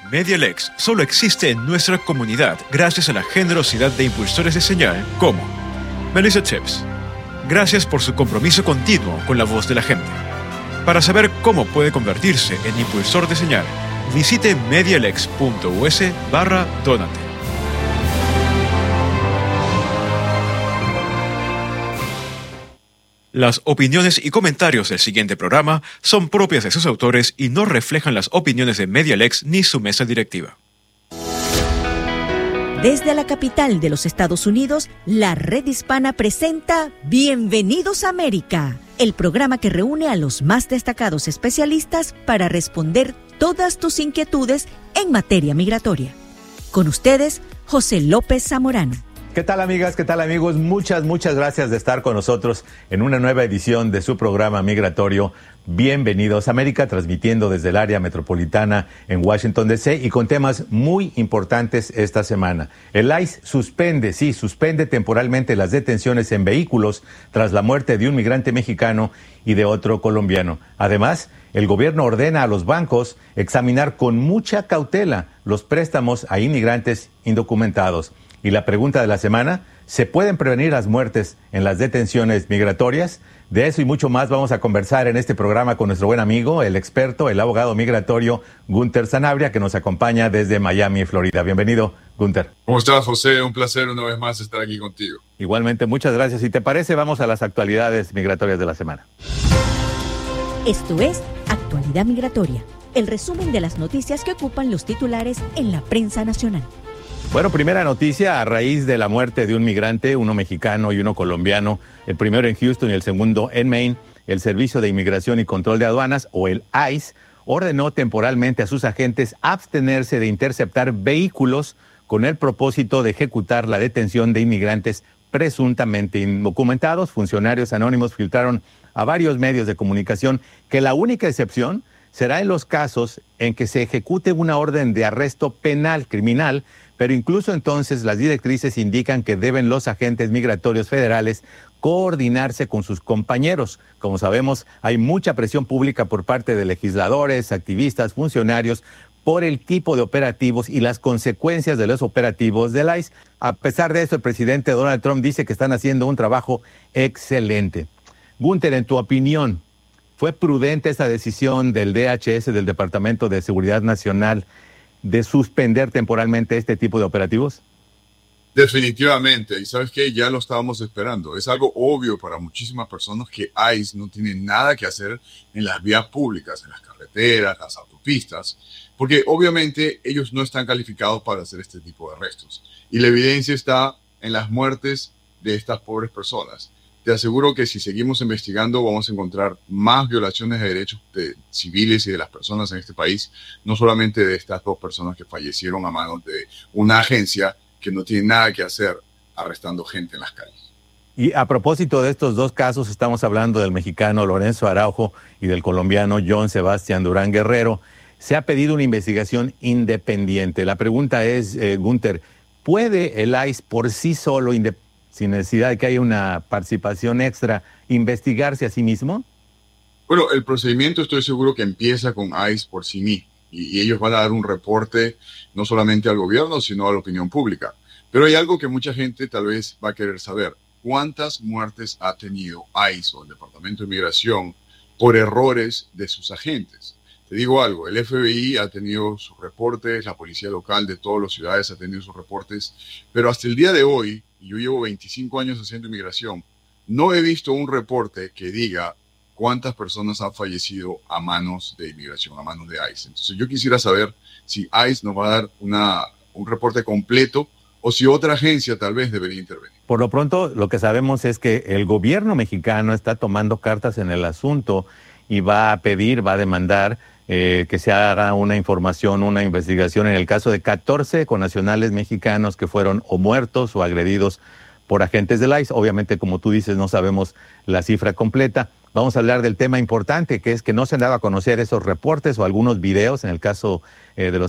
MediaLex solo existe en nuestra comunidad gracias a la generosidad de impulsores de señal como Melissa Tips. Gracias por su compromiso continuo con la voz de la gente. Para saber cómo puede convertirse en impulsor de señal, visite medialex.us/donate. Las opiniones y comentarios del siguiente programa son propias de sus autores y no reflejan las opiniones de MediaLex ni su mesa directiva. Desde la capital de los Estados Unidos, la Red Hispana presenta Bienvenidos a América, el programa que reúne a los más destacados especialistas para responder todas tus inquietudes en materia migratoria. Con ustedes, José López Zamorano. ¿Qué tal, amigas? ¿Qué tal, amigos? Muchas gracias de estar con nosotros en una nueva edición de su programa migratorio Bienvenidos a América, transmitiendo desde el área metropolitana en Washington, D.C. y con temas muy importantes esta semana. El ICE suspende temporalmente las detenciones en vehículos tras la muerte de un migrante mexicano y de otro colombiano. Además, el gobierno ordena a los bancos examinar con mucha cautela los préstamos a inmigrantes indocumentados. Y la pregunta de la semana, ¿se pueden prevenir las muertes en las detenciones migratorias? De eso y mucho más vamos a conversar en este programa con nuestro buen amigo, el experto, el abogado migratorio Gunter Sanabria, que nos acompaña desde Miami, Florida. Bienvenido, Gunter. ¿Cómo estás, José? Un placer una vez más estar aquí contigo. Igualmente, muchas gracias. Si te parece, vamos a las actualidades migratorias de la semana. Esto es Actualidad Migratoria, el resumen de las noticias que ocupan los titulares en la prensa nacional. Bueno, primera noticia, a raíz de la muerte de un migrante, uno mexicano y uno colombiano, el primero en Houston y el segundo en Maine, el Servicio de Inmigración y Control de Aduanas, o el ICE, ordenó temporalmente a sus agentes abstenerse de interceptar vehículos con el propósito de ejecutar la detención de inmigrantes presuntamente indocumentados. Funcionarios anónimos filtraron a varios medios de comunicación que la única excepción será en los casos en que se ejecute una orden de arresto penal, criminal, pero incluso entonces las directrices indican que deben los agentes migratorios federales coordinarse con sus compañeros. Como sabemos, hay mucha presión pública por parte de legisladores, activistas, funcionarios, por el tipo de operativos y las consecuencias de los operativos del ICE. A pesar de eso, el presidente Donald Trump dice que están haciendo un trabajo excelente. Gunter, en tu opinión, ¿fue prudente esta decisión del DHS, del Departamento de Seguridad Nacional, de suspender temporalmente este tipo de operativos? Definitivamente, y ¿sabes qué? Ya lo estábamos esperando. Es algo obvio para muchísimas personas que ICE no tiene nada que hacer en las vías públicas, en las carreteras, las autopistas, porque obviamente ellos no están calificados para hacer este tipo de arrestos. Y la evidencia está en las muertes de estas pobres personas. Te aseguro que si seguimos investigando vamos a encontrar más violaciones de derechos civiles y de las personas en este país, no solamente de estas dos personas que fallecieron a manos de una agencia que no tiene nada que hacer arrestando gente en las calles. Y a propósito de estos dos casos, estamos hablando del mexicano Lorenzo Araujo y del colombiano John Sebastián Durán Guerrero. Se ha pedido una investigación independiente. La pregunta es, Gunter, ¿puede el ICE por sí solo, sin necesidad de que haya una participación extra, investigarse a sí mismo? Bueno, el procedimiento estoy seguro que empieza con ICE por sí mismo y ellos van a dar un reporte no solamente al gobierno, sino a la opinión pública. Pero hay algo que mucha gente tal vez va a querer saber. ¿Cuántas muertes ha tenido ICE o el Departamento de Migración por errores de sus agentes? Te digo algo, el FBI ha tenido sus reportes, la policía local de todas las ciudades ha tenido sus reportes, pero hasta el día de hoy, y yo llevo 25 años haciendo inmigración, no he visto un reporte que diga cuántas personas han fallecido a manos de inmigración, a manos de ICE. Entonces yo quisiera saber si ICE nos va a dar un reporte completo o si otra agencia tal vez debería intervenir. Por lo pronto, lo que sabemos es que el gobierno mexicano está tomando cartas en el asunto y va a demandar que se haga una investigación en el caso de 14 connacionales mexicanos que fueron o muertos o agredidos por agentes del ICE. Obviamente, como tú dices, no sabemos la cifra completa. Vamos a hablar del tema importante, que es que no se han dado a conocer esos reportes o algunos videos, en el caso de los